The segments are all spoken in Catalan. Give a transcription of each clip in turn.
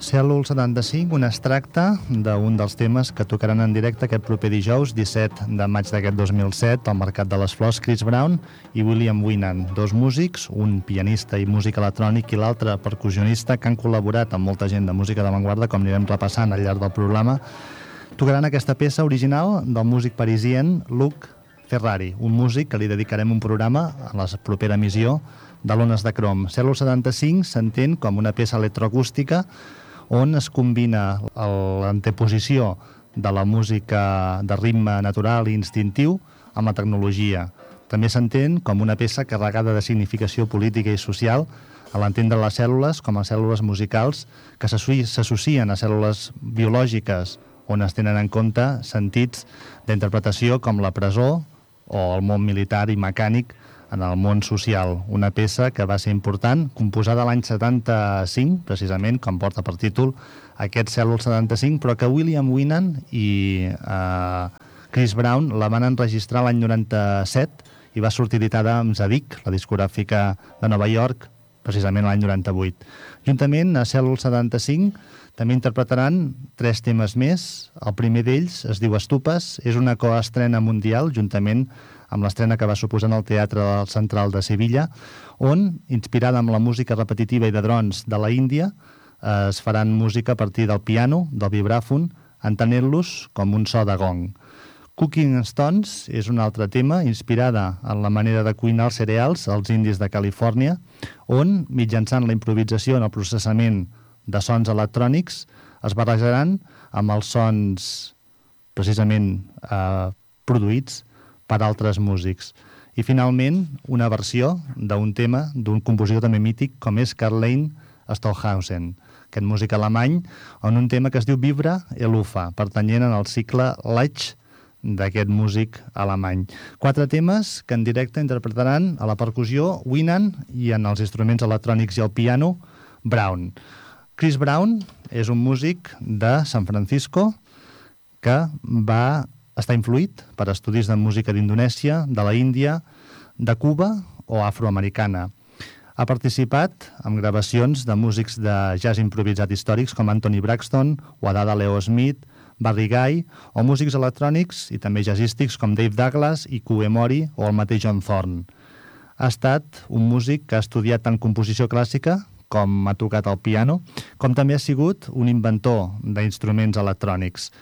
Cèl·lul 75, un extracte d'un dels temes que tocaran en directe aquest proper dijous, 17 de maig d'aquest 2007, al Mercat de les Flors, Chris Brown i William Winnan, dos músics, un pianista i músic electrònic i l'altre percussionista, que han col·laborat amb molta gent de música d'avantguarda, com anirem repassant al llarg del programa. Tocaran aquesta peça original del músic parisien Luc Ferrari, un músic que li dedicarem un programa a la propera emissió de l'Ones de Crom. Cèl·lul 75 s'entén com una peça electroacústica on es combina l'anteposició de la música de ritme natural i instintiu amb la tecnologia. També s'entén com una peça carregada de significació política i social a l'entendre les cèl·lules com a cèl·lules musicals que s'associen a cèl·lules biològiques on es tenen en compte sentits d'interpretació com la presó o el món militar i mecànic en el món social. Una peça que va ser important, composada l'any 75, precisament, com porta per títol aquest Cèl·lul 75, però que William Winnan i Chris Brown la van enregistrar l'any 97 i va sortir editada amb Zadig, la discogràfica de Nova York, precisament l'any 98. Juntament a Cèl·lul 75 també interpretaran 3 temes més. El primer d'ells es diu Estupes, és una coestrena mundial, juntament amb l'estrena que va suposar en el Teatre Central de Sevilla, on, inspirada amb la música repetitiva i de drons de la Índia, es faran música a partir del piano, del vibràfon, entenent-los com un so de gong. Cooking Stones és un altre tema, inspirada en la manera de cuinar els cereals als indis de Califòrnia, on, mitjançant la improvisació en el processament de sons electrònics, es barrejaran amb els sons precisament produïts per altres músics. I finalment, una versió d'un tema d'un compositor també mític com és Karlheinz Stockhausen, aquest músic alemany, on un tema que es diu Vibra Elufa, pertanyent al cicle Leitch d'aquest músic alemany. 4 temes que en directe interpretaran a la percussió Winnan i en els instruments electrònics i el piano Brown. Chris Brown és un músic de San Francisco que va està influït per estudis de música d'Indonèsia, de la Índia, de Cuba o afroamericana. Ha participat en gravacions de músics de jazz improvisat històrics com Anthony Braxton, Wadada Leo Smith, Barry Guy, o músics electrònics i també jazzístics com Dave Douglas, Iku Mori o el mateix John Thorne. Ha estat un músic que ha estudiat tant composició clàssica com ha tocat el piano, com també ha sigut un inventor d'instruments electrònics.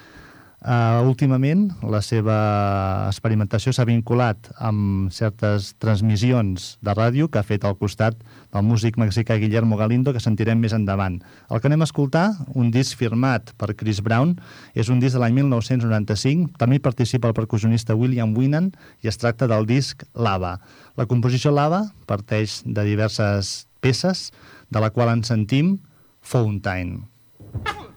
Últimament, la seva experimentació s'ha vinculat amb certes transmissions de ràdio que ha fet al costat del músic mexicà Guillermo Galindo, que sentirem més endavant. El que anem a escoltar, un disc firmat per Chris Brown, és un disc de l'any 1995, també hi participa el percussionista William Winnan i es tracta del disc Lava. La composició Lava parteix de diverses peces, de la qual en sentim Fountain.